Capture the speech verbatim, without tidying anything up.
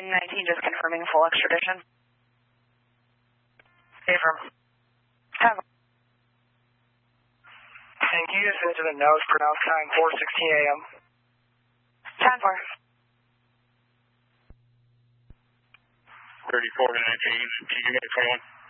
N nineteen just confirming full extradition. Affirm. ten four. Thank you. This incident now is pronounced time four sixteen a m ten four. thirty-four to nineteen, T G twenty-one.